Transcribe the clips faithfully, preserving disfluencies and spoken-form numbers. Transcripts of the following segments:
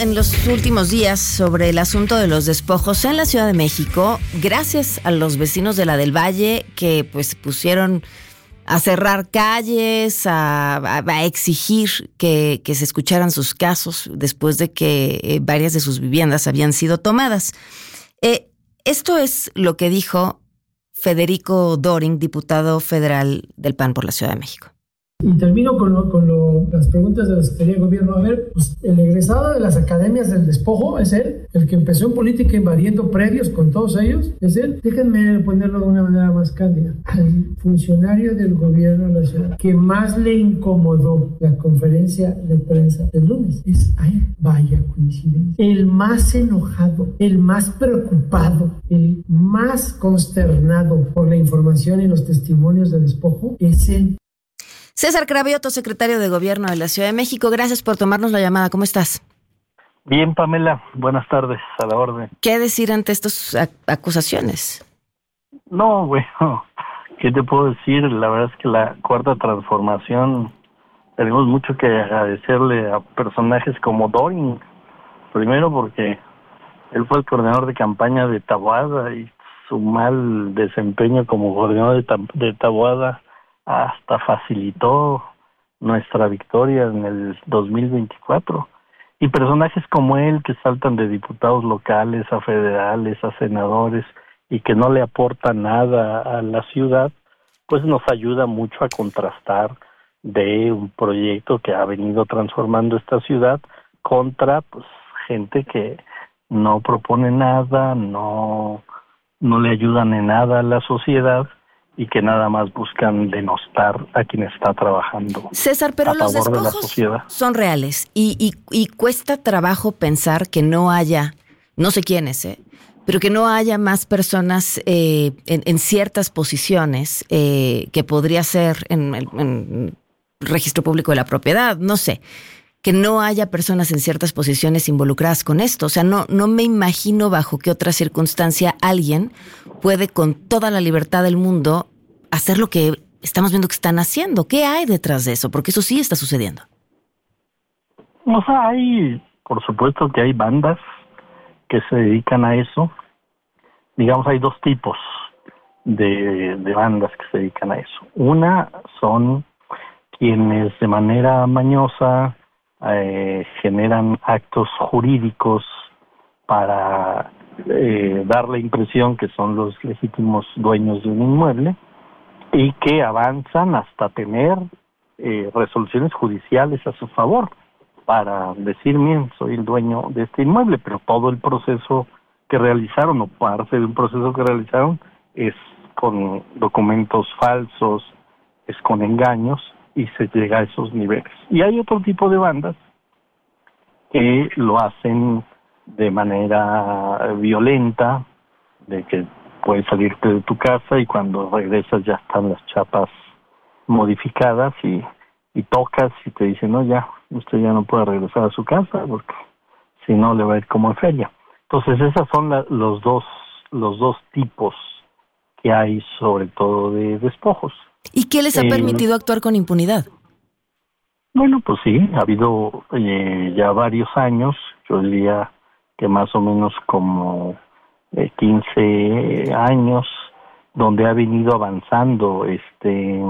en los últimos días sobre el asunto de los despojos en la Ciudad de México, gracias a los vecinos de la del Valle que pues pusieron a cerrar calles, a, a, a exigir que, que se escucharan sus casos después de que eh, varias de sus viviendas habían sido tomadas. Eh, esto es lo que dijo Federico Doring, diputado federal del P A N por la Ciudad de México. Y termino con, lo, con lo, las preguntas de la Secretaría de Gobierno. A ver, pues el egresado de las academias del despojo es él, el que empezó en política invadiendo predios con todos ellos, es él. Déjenme ponerlo de una manera más cándida. Al funcionario del gobierno de la ciudad que más le incomodó la conferencia de prensa del lunes es a él. Vaya coincidencia. El más enojado, el más preocupado, el más consternado por la información y los testimonios de despojo es él. César Cravioto, secretario de Gobierno de la Ciudad de México, gracias por tomarnos la llamada. ¿Cómo estás? Bien, Pamela, buenas tardes, a la orden. ¿Qué decir ante estas ac- acusaciones? No, bueno, ¿qué te puedo decir? La verdad es que la Cuarta Transformación, tenemos mucho que agradecerle a personajes como Doring. Primero porque él fue el coordinador de campaña de Taboada y su mal desempeño como coordinador de, ta- de Taboada hasta facilitó nuestra victoria en el dos mil veinticuatro. Y personajes como él que saltan de diputados locales a federales, a senadores, y que no le aportan nada a la ciudad, pues nos ayuda mucho a contrastar de un proyecto que ha venido transformando esta ciudad contra pues gente que no propone nada, no, no le ayudan en nada a la sociedad, y que nada más buscan denostar a quien está trabajando. César, pero los despojos son reales y, y, y cuesta trabajo pensar que no haya, no sé quiénes, ¿eh? pero que no haya más personas eh, en, en ciertas posiciones eh, que podría ser en el en registro público de la propiedad, no sé, que no haya personas en ciertas posiciones involucradas con esto. O sea, no, no me imagino bajo qué otra circunstancia alguien puede con toda la libertad del mundo hacer lo que estamos viendo que están haciendo. ¿Qué hay detrás de eso? Porque eso sí está sucediendo. O sea, hay, por supuesto que hay bandas que se dedican a eso. Digamos, hay dos tipos de, de bandas que se dedican a eso. Una son quienes de manera mañosa eh, generan actos jurídicos para eh, dar la impresión que son los legítimos dueños de un inmueble y que avanzan hasta tener eh, resoluciones judiciales a su favor para decir, miren, soy el dueño de este inmueble, pero todo el proceso que realizaron o parte de un proceso que realizaron es con documentos falsos, es con engaños y se llega a esos niveles. Y hay otro tipo de bandas que lo hacen de manera violenta, de que puedes salirte de tu casa y cuando regresas ya están las chapas modificadas y, y tocas y te dicen, no, ya, usted ya no puede regresar a su casa porque si no le va a ir como en feria. Entonces esas son la, los dos los dos tipos que hay sobre todo de despojos. ¿Y qué les ha eh, permitido actuar con impunidad? Bueno, pues sí, ha habido eh, ya varios años, yo diría que más o menos como eh, quince años, donde ha venido avanzando este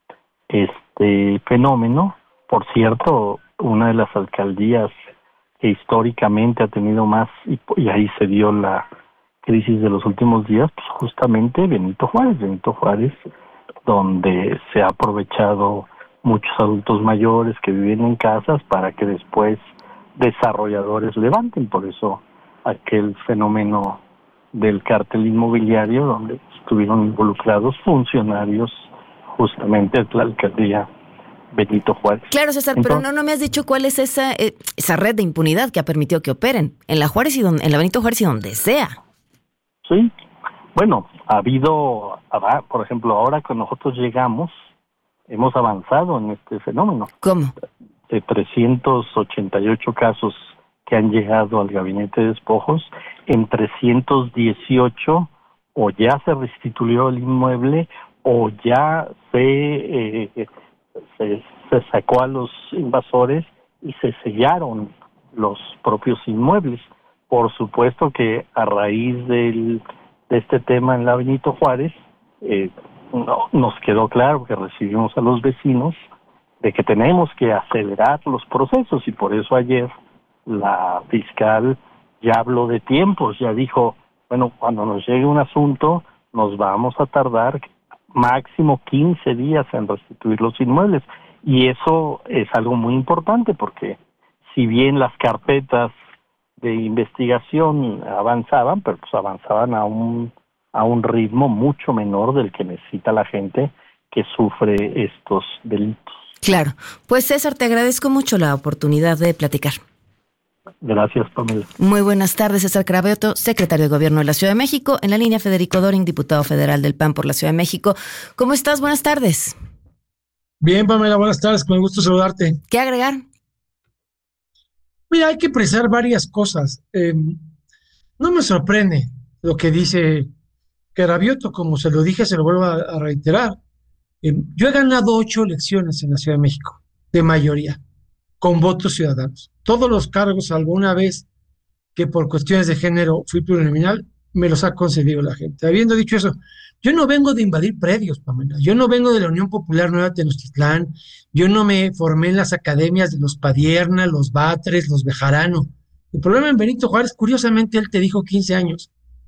este fenómeno. Por cierto, una de las alcaldías que históricamente ha tenido más, y, y ahí se dio la crisis de los últimos días, pues justamente Benito Juárez, Benito Juárez, donde se ha aprovechado muchos adultos mayores que viven en casas para que después desarrolladores levanten. Por eso aquel fenómeno del cártel inmobiliario donde estuvieron involucrados funcionarios justamente de la alcaldía Benito Juárez. Claro, César, Entonces, pero no, no me has dicho cuál es esa eh, esa red de impunidad que ha permitido que operen en la Juárez y donde, en la Benito Juárez y donde sea. Sí, bueno, ha habido, por ejemplo, ahora que nosotros llegamos, hemos avanzado en este fenómeno. ¿Cómo? De trescientos ochenta y ocho casos que han llegado al gabinete de despojos, en trescientos dieciocho o ya se restituyó el inmueble o ya se, eh, se, se sacó a los invasores y se sellaron los propios inmuebles. Por supuesto que a raíz del, de este tema en la Benito Juárez, eh, no, nos quedó claro que recibimos a los vecinos de que tenemos que acelerar los procesos, y por eso ayer la fiscal ya habló de tiempos, ya dijo, bueno, cuando nos llegue un asunto nos vamos a tardar máximo quince días en restituir los inmuebles, y eso es algo muy importante porque si bien las carpetas de investigación avanzaban, pero pues avanzaban a un a un ritmo mucho menor del que necesita la gente que sufre estos delitos. Claro. Pues César, te agradezco mucho la oportunidad de platicar. Gracias, Pamela. Muy buenas tardes, César Carabeoto, secretario de Gobierno de la Ciudad de México. En la línea, Federico Doring, diputado federal del P A N por la Ciudad de México. ¿Cómo estás? Buenas tardes. Bien, Pamela, buenas tardes, con gusto saludarte. ¿Qué agregar? Mira, hay que precisar varias cosas. Eh, no me sorprende lo que dice Carabeoto, como se lo dije, se lo vuelvo a, a reiterar. Eh, yo he ganado ocho elecciones en la Ciudad de México, de mayoría, con votos ciudadanos. Todos los cargos, alguna vez que por cuestiones de género fui plurinominal, me los ha concedido la gente. Habiendo dicho eso, yo no vengo de invadir predios, Pamela. Yo no vengo de la Unión Popular Nueva Tenochtitlán. Yo no me formé en las academias de los Padierna, los Batres, los Bejarano. El problema en Benito Juárez, curiosamente, él te dijo quince años.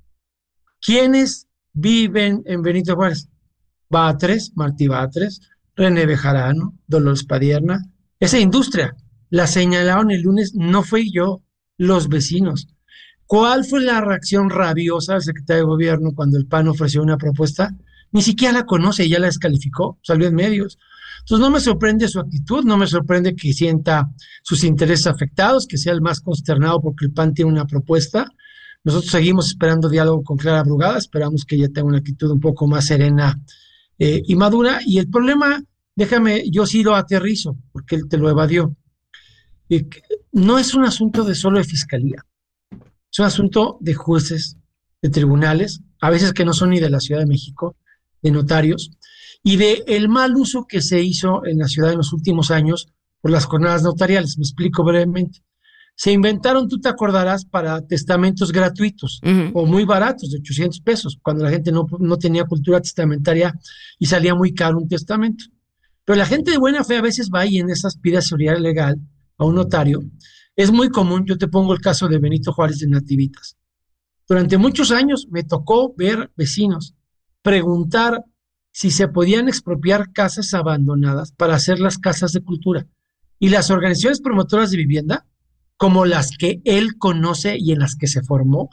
¿Quiénes viven en Benito Juárez? Batres, Martí Batres, René Bejarano, Dolores Padierna. Esa industria la señalaron el lunes, no fui yo, los vecinos. ¿Cuál fue la reacción rabiosa del secretario de Gobierno cuando el P A N ofreció una propuesta? Ni siquiera la conoce, ya la descalificó, salió en medios. Entonces no me sorprende su actitud, no me sorprende que sienta sus intereses afectados, que sea el más consternado porque el P A N tiene una propuesta. Nosotros seguimos esperando diálogo con Clara Brugada, esperamos que ella tenga una actitud un poco más serena eh, y madura. Y el problema, déjame, yo sí lo aterrizo, porque él te lo evadió. Y no es un asunto de solo de fiscalía. Es un asunto de jueces, de tribunales, a veces que no son ni de la Ciudad de México, de notarios, y de el mal uso que se hizo en la ciudad en los últimos años por las jornadas notariales. Me explico brevemente. Se inventaron, tú te acordarás, para testamentos gratuitos uh-huh. o muy baratos, de ochocientos pesos, cuando la gente no, no tenía cultura testamentaria y salía muy caro un testamento. Pero la gente de buena fe a veces va y en esas pide asesoría legal a un notario. Es muy común, yo te pongo el caso de Benito Juárez de Nativitas. Durante muchos años me tocó ver vecinos preguntar si se podían expropiar casas abandonadas para hacer las casas de cultura. Y las organizaciones promotoras de vivienda, como las que él conoce y en las que se formó,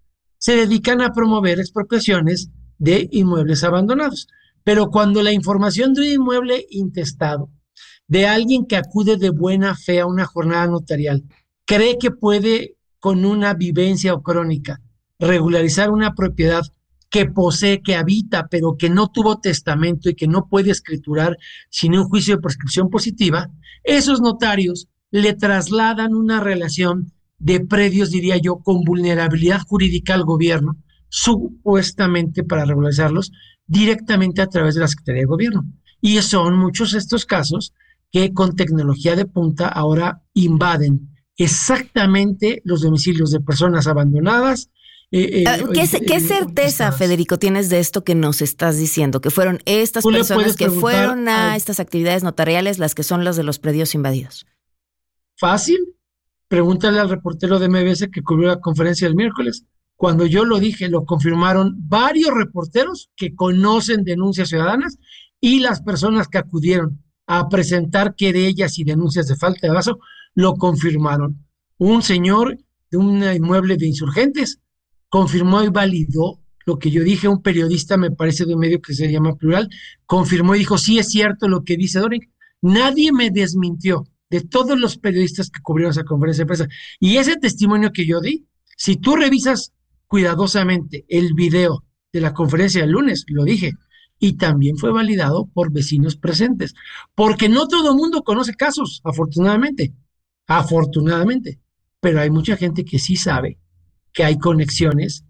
se dedican a promover expropiaciones de inmuebles abandonados. Pero cuando la información de un inmueble intestado, de alguien que acude de buena fe a una jornada notarial, cree que puede, con una vivencia o crónica, regularizar una propiedad que posee, que habita, pero que no tuvo testamento y que no puede escriturar sin un juicio de prescripción positiva, esos notarios le trasladan una relación de predios, diría yo, con vulnerabilidad jurídica al gobierno, supuestamente para regularizarlos, directamente a través de la Secretaría de Gobierno. Y son muchos estos casos que con tecnología de punta ahora invaden exactamente los domicilios de personas abandonadas. Eh, eh, ¿Qué, eh, ¿Qué certeza, eh, Federico, tienes de esto que nos estás diciendo? Que fueron estas personas que fueron a, a estas actividades notariales las que son las de los predios invadidos. Fácil. Pregúntale al reportero de M B S que cubrió la conferencia del miércoles. Cuando yo lo dije, lo confirmaron varios reporteros que conocen denuncias ciudadanas y las personas que acudieron a presentar querellas y denuncias de falta de abasto, lo confirmaron. Un señor de un inmueble de Insurgentes confirmó y validó lo que yo dije. Un periodista, me parece de un medio que se llama Plural, confirmó y dijo, sí es cierto lo que dice Doring. Nadie me desmintió, de todos los periodistas que cubrieron esa conferencia de prensa. Y ese testimonio que yo di, si tú revisas cuidadosamente el video de la conferencia del lunes, lo dije, y también fue validado por vecinos presentes, porque no todo el mundo conoce casos, afortunadamente, afortunadamente, pero hay mucha gente que sí sabe que hay conexiones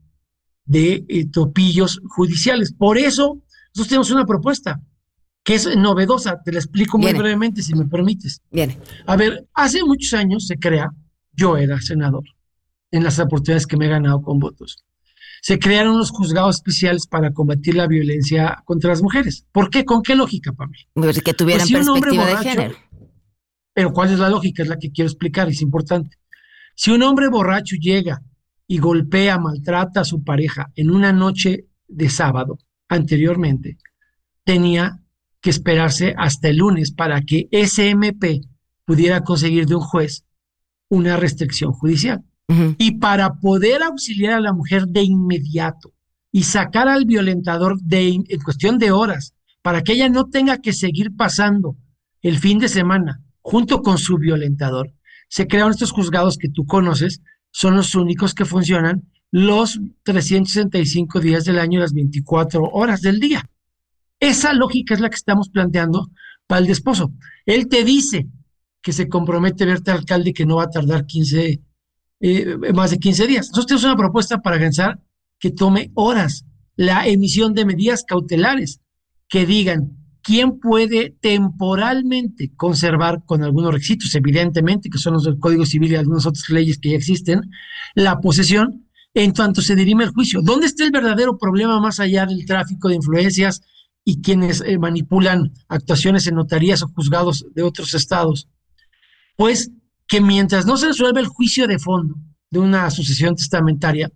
de eh, topillos judiciales. Por eso, nosotros tenemos una propuesta que es novedosa, te la explico muy Viene. brevemente, si me permites. Bien. A ver, hace muchos años se crea yo era senador, en las oportunidades que me he ganado con votos. Se crearon los juzgados especiales para combatir la violencia contra las mujeres. ¿Por qué? ¿Con qué lógica, Pamela? Pues que tuvieran pues si perspectiva borracho, de género. Pero ¿cuál es la lógica? Es la que quiero explicar, es importante. Si un hombre borracho llega y golpea, maltrata a su pareja en una noche de sábado, anteriormente, tenía que esperarse hasta el lunes para que ese M P pudiera conseguir de un juez una restricción judicial. Uh-huh. Y para poder auxiliar a la mujer de inmediato y sacar al violentador de, en cuestión de horas, para que ella no tenga que seguir pasando el fin de semana junto con su violentador, se crearon estos juzgados que tú conoces, son los únicos que funcionan los trescientos sesenta y cinco días del año, las veinticuatro horas del día. Esa lógica es la que estamos planteando para el desposo. Él te dice que se compromete a verte alcalde que no va a tardar quince, eh, más de quince días. Nosotros tenemos una propuesta para avanzar que tome horas, la emisión de medidas cautelares que digan quién puede temporalmente conservar con algunos requisitos, evidentemente, que son los del Código Civil y algunas otras leyes que ya existen, la posesión en tanto se dirime el juicio. ¿Dónde está el verdadero problema más allá del tráfico de influencias y quienes eh, manipulan actuaciones en notarías o juzgados de otros estados? Pues que mientras no se resuelve el juicio de fondo de una sucesión testamentaria,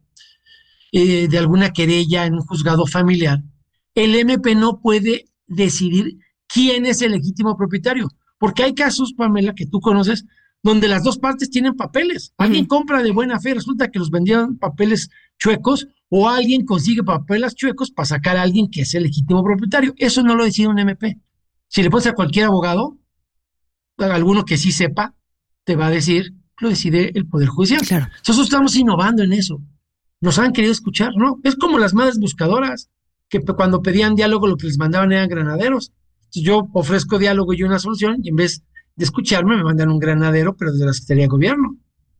eh, de alguna querella en un juzgado familiar, el M P no puede decidir quién es el legítimo propietario, porque hay casos, Pamela, que tú conoces, donde las dos partes tienen papeles. Alguien uh-huh. compra de buena fe, resulta que los vendieron papeles chuecos, o alguien consigue papeles chuecos para sacar a alguien que es el legítimo propietario. Eso no lo decide un M P. Si le pones a cualquier abogado, alguno que sí sepa, te va a decir, lo decide el Poder Judicial. Claro. Nosotros estamos innovando en eso. Nos han querido escuchar, ¿no? Es como las madres buscadoras, que cuando pedían diálogo lo que les mandaban eran granaderos. Entonces yo ofrezco diálogo y una solución, y en vez de escucharme me mandan un granadero, pero desde la Secretaría de Gobierno.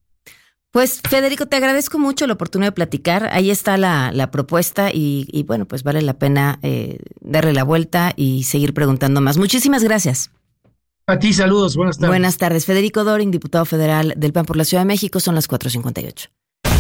Pues Federico, te agradezco mucho la oportunidad de platicar. Ahí está la, la propuesta y, y bueno, pues vale la pena eh, darle la vuelta y seguir preguntando más. Muchísimas gracias. A ti, saludos, buenas tardes. Buenas tardes. Federico Doring, diputado federal del P A N por la Ciudad de México, son las cuatro cincuenta y ocho.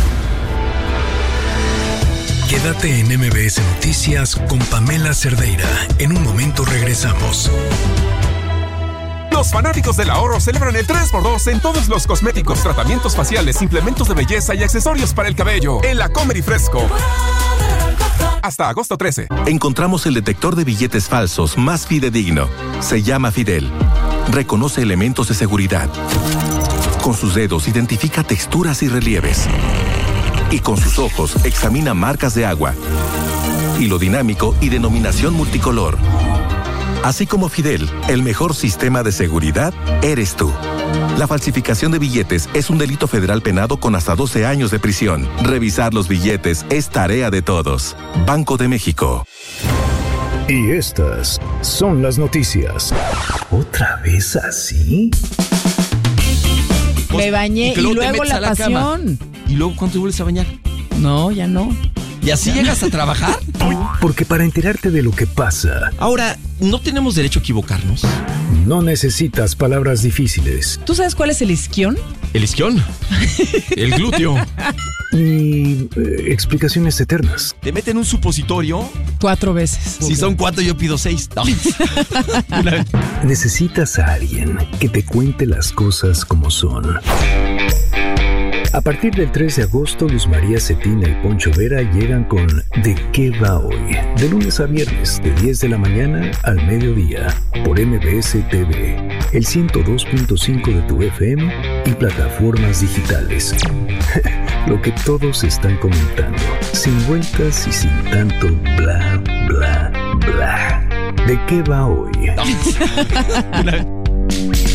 Quédate en M B S Noticias con Pamela Cerdeira. En un momento regresamos. Los fanáticos del ahorro celebran el tres por dos en todos los cosméticos, tratamientos faciales, implementos de belleza y accesorios para el cabello. En la Comer y Fresco. Hasta agosto trece. Encontramos el detector de billetes falsos más fidedigno. Se llama Fidel. Reconoce elementos de seguridad. Con sus dedos identifica texturas y relieves. Y con sus ojos examina marcas de agua, hilo dinámico y denominación multicolor. Así como Fidel, el mejor sistema de seguridad eres tú. La falsificación de billetes es un delito federal penado con hasta doce años de prisión. Revisar los billetes es tarea de todos. Banco de México. Y estas son las noticias. ¿Otra vez así? Me bañé y, y luego la, la pasión. ¿Y luego cuándo te vuelves a bañar? No, ya no. ¿Y así llegas a trabajar? Porque para enterarte de lo que pasa... Ahora, ¿no tenemos derecho a equivocarnos? No necesitas palabras difíciles. ¿Tú sabes cuál es el isquión? ¿El isquión? El glúteo. Ni eh, explicaciones eternas. ¿Te meten un supositorio? Cuatro veces. Si son cuatro, yo pido seis. No. Necesitas a alguien que te cuente las cosas como son. A partir del tres de agosto, Luz María Cetina y Poncho Vera llegan con ¿De qué va hoy? De lunes a viernes, de diez de la mañana al mediodía, por M B S T V, el ciento dos punto cinco de tu F M y plataformas digitales. Lo que todos están comentando, sin vueltas y sin tanto bla, bla, bla. ¿De qué va hoy?